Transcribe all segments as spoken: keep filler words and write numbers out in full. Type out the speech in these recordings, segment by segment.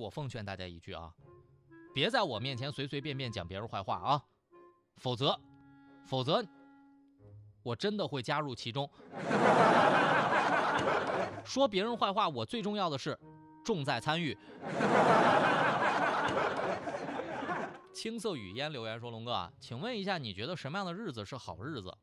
我奉劝大家一句啊，别在我面前随随便便讲别人坏话啊，否则，否则，我真的会加入其中。说别人坏话，我最重要的是重在参与。青色语嫣留言说：“龙哥啊，请问一下，你觉得什么样的日子是好日子？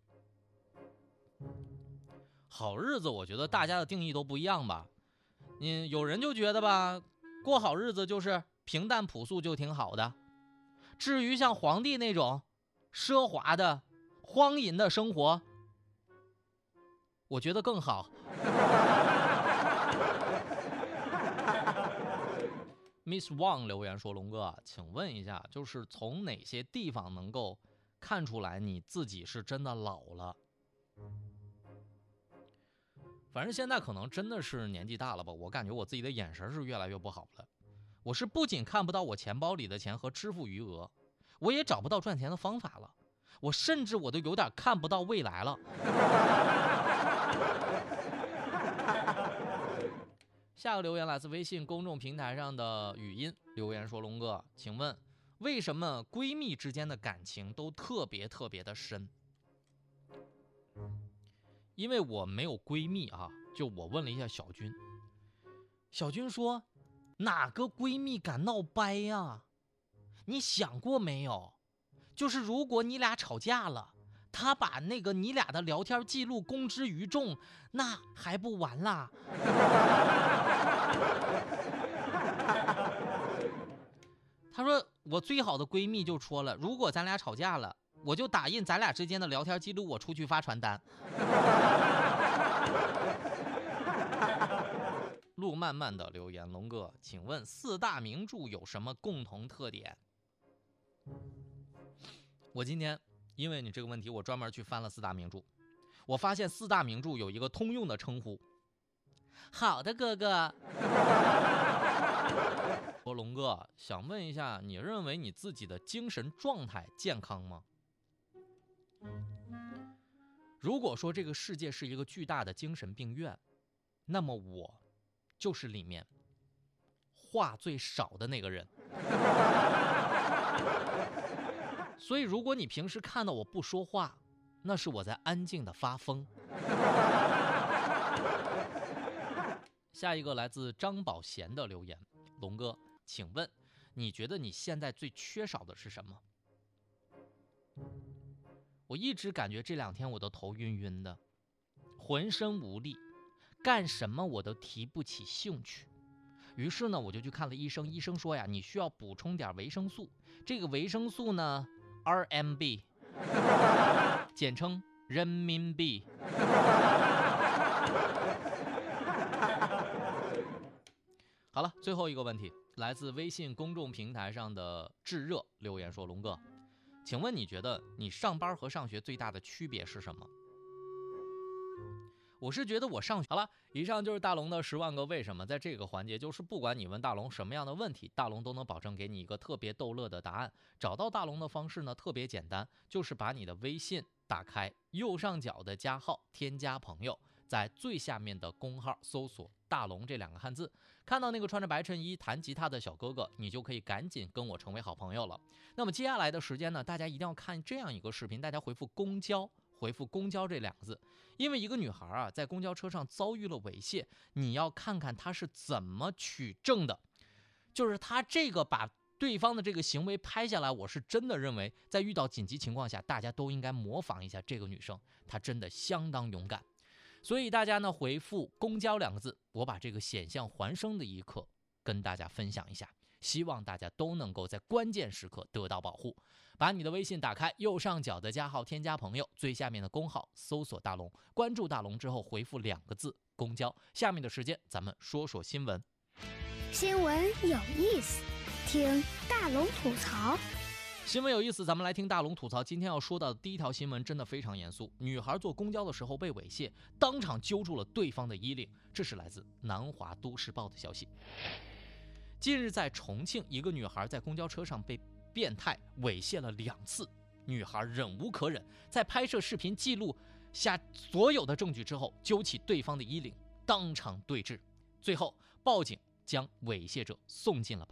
好日子，我觉得大家的定义都不一样吧。你有人就觉得吧，过好日子就是平淡朴素就挺好的。至于像皇帝那种奢华的、荒淫的生活，我觉得更好。Miss Wang 留言说：“龙哥，请问一下，就是从哪些地方能够看出来你自己是真的老了？”反正现在可能真的是年纪大了吧，我感觉我自己的眼神是越来越不好了。我是不仅看不到我钱包里的钱和支付余额，我也找不到赚钱的方法了，我甚至我都有点看不到未来了。下个留言来自微信公众平台上的语音留言说：“龙哥，请问为什么闺蜜之间的感情都特别特别的深？”因为我没有闺蜜啊，就我问了一下小军，小军说：“哪个闺蜜敢闹掰呀？你想过没有？就是如果你俩吵架了，他把那个你俩的聊天记录公之于众，那还不完啦？”他说：“我最好的闺蜜就说了，如果咱俩吵架了，我就打印咱俩之间的聊天记录，我出去发传单。”路漫漫的留言：“龙哥，请问四大名著有什么共同特点？”我今天因为你这个问题，我专门去翻了四大名著，我发现四大名著有一个通用的称呼。好的，哥哥。说龙哥，想问一下，你认为你自己的精神状态健康吗？如果说这个世界是一个巨大的精神病院，那么我就是里面话最少的那个人。所以如果你平时看到我不说话，那是我在安静的发疯。下一个来自张宝贤的留言：“龙哥，请问你觉得你现在最缺少的是什么？”我一直感觉这两天我都头晕晕的，浑身无力，干什么我都提不起兴趣。于是呢，我就去看了医生，医生说呀，你需要补充点维生素。这个维生素呢 ，R M B， 简称人民币。好了，最后一个问题，来自微信公众平台上的炙热留言说：“龙哥，请问你觉得你上班和上学最大的区别是什么？”我是觉得我上学好了。以上就是大龙的十万个为什么。在这个环节，就是不管你问大龙什么样的问题，大龙都能保证给你一个特别逗乐的答案。找到大龙的方式呢，特别简单，就是把你的微信打开，右上角的加号，添加朋友，在最下面的公号搜索大龙这两个汉字，看到那个穿着白衬衣弹吉他的小哥哥，你就可以赶紧跟我成为好朋友了。那么接下来的时间呢，大家一定要看这样一个视频，大家回复公交，回复公交这两个字，因为一个女孩啊在公交车上遭遇了猥亵，你要看看她是怎么取证的，就是她这个把对方的这个行为拍下来，我是真的认为在遇到紧急情况下，大家都应该模仿一下这个女生，她真的相当勇敢。所以大家呢回复公交两个字，我把这个险象环生的一刻跟大家分享一下，希望大家都能够在关键时刻得到保护。把你的微信打开，右上角的加号添加朋友，最下面的公号搜索大龙，关注大龙之后回复两个字公交。下面的时间咱们说说新闻。 新闻有意思，听大龙吐槽。 新闻有意思，咱们来听大龙吐槽。今天要说到的第一条新闻真的非常严肃，女孩坐公交的时候被猥亵，当场揪住了对方的衣领。这是来自南华都市报的消息。近日在重庆，一个女孩在公交车上被变态猥亵了两次，女孩忍无可忍，在拍摄视频记录下所有的证据之后，揪起对方的衣领，当场对峙，最后报警将猥亵者送进了